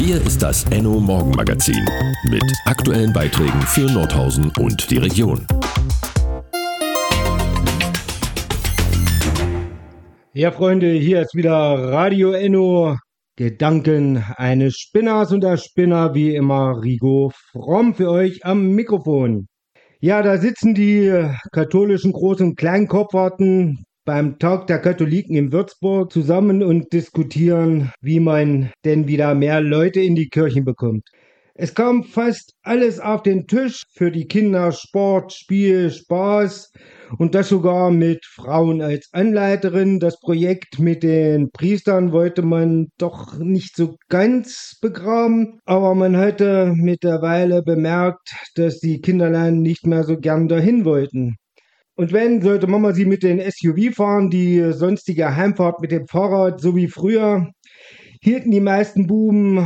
Hier ist das Enno Morgenmagazin mit aktuellen Beiträgen für Nordhausen und die Region. Ja, Freunde, hier ist wieder Radio Enno. Gedanken eines Spinners und der Spinner, wie immer, Rigo Fromm für euch am Mikrofon. Ja, da sitzen die katholischen Groß- und Kleinkopferten beim Tag der Katholiken in Würzburg zusammen und diskutieren, wie man denn wieder mehr Leute in die Kirchen bekommt. Es kam fast alles auf den Tisch für die Kinder: Sport, Spiel, Spaß und das sogar mit Frauen als Anleiterin. Das Projekt mit den Priestern wollte man doch nicht so ganz begraben, aber man hatte mittlerweile bemerkt, dass die Kinderlein nicht mehr so gern dahin wollten. Und wenn, sollte Mama sie mit den SUV fahren, die sonstige Heimfahrt mit dem Fahrrad, so wie früher, hielten die meisten Buben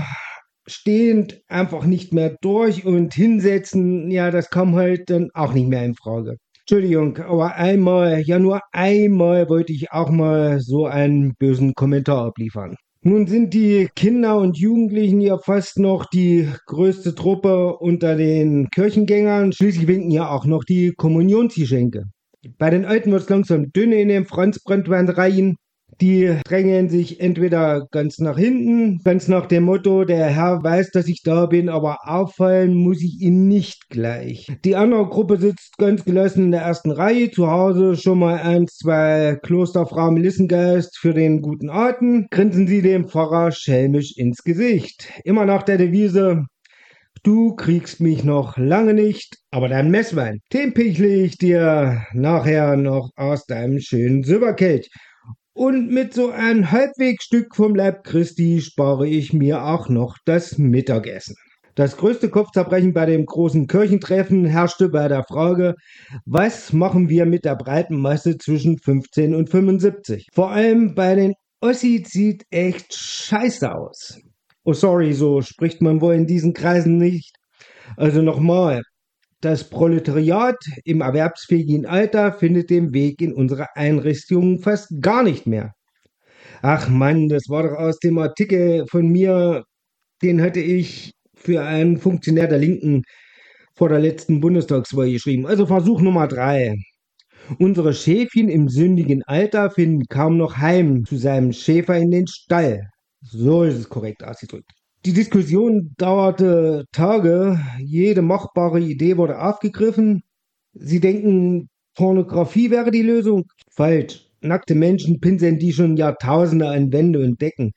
stehend einfach nicht mehr durch und hinsetzen, ja, das kam halt dann auch nicht mehr in Frage. Entschuldigung, aber einmal, ja nur einmal wollte ich auch mal so einen bösen Kommentar abliefern. Nun sind die Kinder und Jugendlichen ja fast noch die größte Truppe unter den Kirchengängern. Schließlich winken ja auch noch die Kommunionsgeschenke. Bei den Alten wird es langsam dünn in den Franzbrenntweinreihen. Die drängen sich entweder ganz nach hinten, ganz nach dem Motto: der Herr weiß, dass ich da bin, aber auffallen muss ich ihn nicht gleich. Die andere Gruppe sitzt ganz gelassen in der ersten Reihe, zu Hause schon mal 1, 2 Klosterfrau Melissengeist für den guten Atem, grinsen sie dem Pfarrer schelmisch ins Gesicht. Immer nach der Devise: du kriegst mich noch lange nicht, aber dein Messwein, den pichle ich dir nachher noch aus deinem schönen Silberkelch. Und mit so einem Halbwegstück vom Leib Christi spare ich mir auch noch das Mittagessen. Das größte Kopfzerbrechen bei dem großen Kirchentreffen herrschte bei der Frage: was machen wir mit der breiten Masse zwischen 15 und 75? Vor allem bei den Ossis sieht echt scheiße aus. Oh sorry, so spricht man wohl in diesen Kreisen nicht. Also nochmal: das Proletariat im erwerbsfähigen Alter findet den Weg in unsere Einrichtungen fast gar nicht mehr. Ach Mann, das war doch aus dem Artikel von mir, den hatte ich für einen Funktionär der Linken vor der letzten Bundestagswahl geschrieben. Also Versuch Nummer 3. Unsere Schäfchen im sündigen Alter finden kaum noch heim zu seinem Schäfer in den Stall. So ist es korrekt ausgedrückt. Die Diskussion dauerte Tage, jede machbare Idee wurde aufgegriffen. Sie denken, Pornografie wäre die Lösung? Falsch. Nackte Menschen pinseln die schon Jahrtausende an Wände und Decken.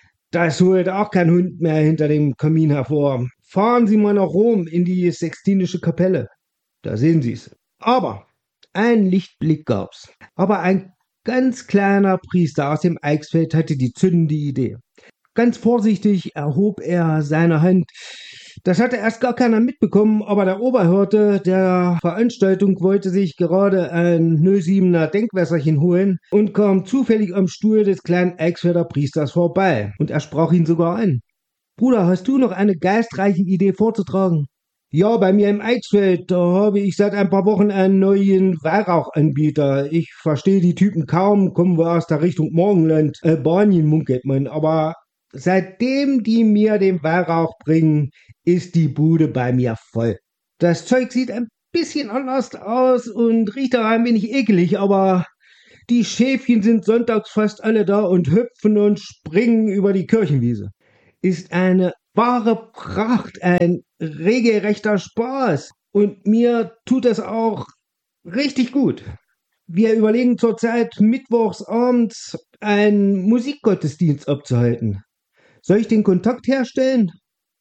Das holt auch kein Hund mehr hinter dem Kamin hervor. Fahren Sie mal nach Rom in die Sixtinische Kapelle. Da sehen Sie es. Aber ein Lichtblick gab's. Aber ein ganz kleiner Priester aus dem Eichsfeld hatte die zündende Idee. Ganz vorsichtig erhob er seine Hand. Das hatte erst gar keiner mitbekommen, aber der Oberhirte der Veranstaltung wollte sich gerade ein 07er Denkwässerchen holen und kam zufällig am Stuhl des kleinen Eichsfelder Priesters vorbei. Und er sprach ihn sogar an. Bruder, hast du noch eine geistreiche Idee vorzutragen? Ja, bei mir im Eichsfeld, da habe ich seit ein paar Wochen einen neuen Weihrauchanbieter. Ich verstehe die Typen kaum, kommen wir aus der Richtung Morgenland. Albanien munkelt man, aber seitdem die mir den Weihrauch bringen, ist die Bude bei mir voll. Das Zeug sieht ein bisschen anders aus und riecht auch ein wenig ekelig, aber die Schäfchen sind sonntags fast alle da und hüpfen und springen über die Kirchenwiese. Ist eine wahre Pracht, ein regelrechter Spaß. Und mir tut es auch richtig gut. Wir überlegen zurzeit mittwochs abends einen Musikgottesdienst abzuhalten. Soll ich den Kontakt herstellen?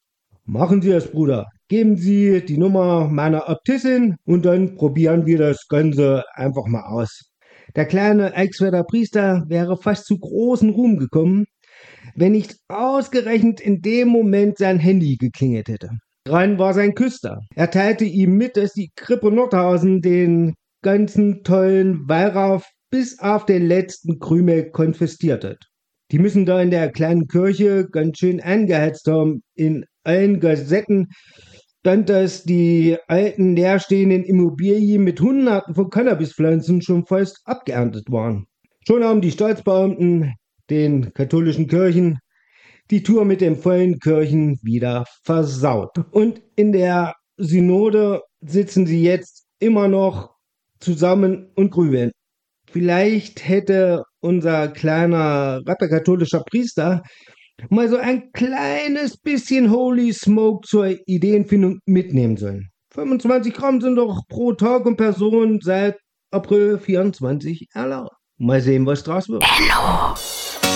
Machen Sie es, Bruder. Geben Sie die Nummer meiner Äbtissin und dann probieren wir das Ganze einfach mal aus. Der kleine Eichsfelder Priester wäre fast zu großen Ruhm gekommen, wenn nicht ausgerechnet in dem Moment sein Handy geklingelt hätte. Dran war sein Küster. Er teilte ihm mit, dass die Krippe Nordhausen den ganzen tollen Weihrauch bis auf den letzten Krümel konfisziert hat. Die müssen da in der kleinen Kirche ganz schön eingeheizt haben. In allen Gazetten stand, dass die alten leerstehenden Immobilien mit Hunderten von Cannabispflanzen schon fast abgeerntet waren. Schon haben die Staatsbeamten den katholischen Kirchen die Tour mit den vollen Kirchen wieder versaut. Und in der Synode sitzen sie jetzt immer noch zusammen und grübeln. Vielleicht hätte unser kleiner ratterkatholischer Priester mal so ein kleines bisschen Holy Smoke zur Ideenfindung mitnehmen sollen. 25 Gramm sind doch pro Tag und Person seit April 24 erlaubt. Mal sehen, was draus wird. Hello.